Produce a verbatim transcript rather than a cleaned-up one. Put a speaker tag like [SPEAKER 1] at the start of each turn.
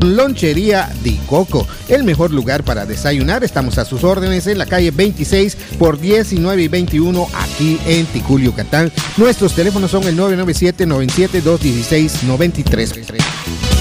[SPEAKER 1] Lonchería Di Coco, el mejor lugar para desayunar. Estamos a sus órdenes en la calle veintiséis por diecinueve y veintiuno aquí en Ticul, Yucatán. Nuestros teléfonos son el nueve nueve siete, nueve siete dos, uno seis nueve tres.